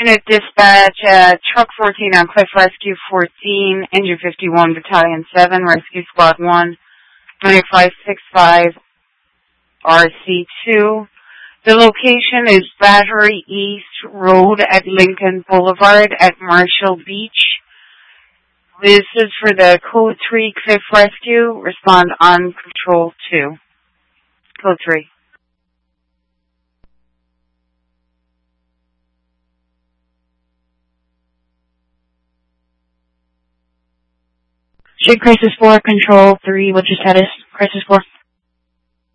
unit dispatch, truck 14 on Cliff Rescue 14, Engine 51, Battalion 7, Rescue Squad 1, 9565 RC2. The location is Battery East Road at Lincoln Boulevard at Marshall Beach. This is for the Code 3 Cliff Rescue. Respond on Control 2. Code 3. Street Crisis 4, Control 3, what's your status? Crisis 4.